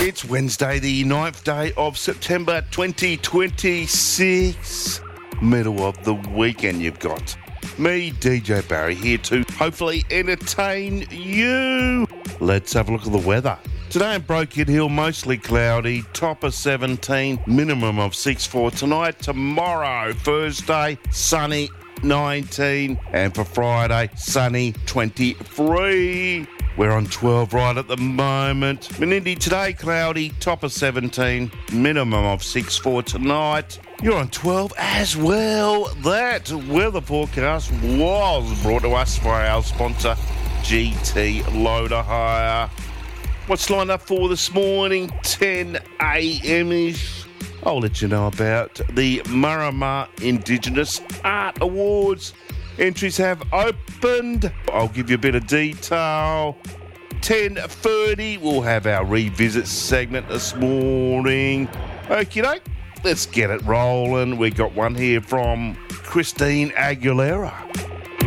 It's Wednesday, the 9th day of September 2026. Middle of the weekend you've got. Me, DJ Barry, here to hopefully entertain you. Let's have a look at the weather. Today in Broken Hill, mostly cloudy, top of 17, minimum of 6 for tonight. Tomorrow, Thursday, sunny, 19, and for Friday, sunny, 23. We're on 12 right at the moment. Menindee today, cloudy, top of 17, minimum of 6 for tonight. You're on 12 as well. That weather forecast was brought to us by our sponsor, GT Loader Hire. What's lined up for this morning, 10 a.m.ish? I'll let you know about the Marama Indigenous Art Awards. Entries have opened. I'll give you a bit of detail. 10:30, we'll have our revisit segment this morning. Okie doke, let's get it rolling. We got one here from Christine Aguilera.